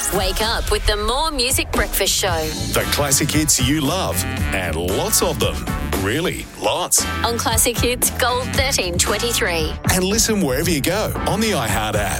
Wake up with the More Music Breakfast Show. The classic hits you love, and lots of them. Really, lots. On Classic Hits Gold 1323. And listen wherever you go on the iHeart app.